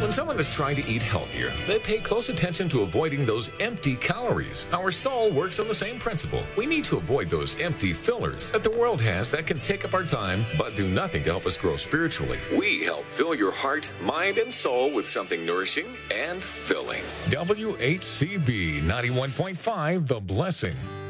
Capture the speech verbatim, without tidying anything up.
When someone is trying to eat healthier, they pay close attention to avoiding those empty calories. Our soul works on the same principle. We need to avoid those empty fillers that the world has that can take up our time but do nothing to help us grow spiritually. We help fill your heart, mind, and soul with something nourishing and filling. W H C B ninety-one point five, The Blessing.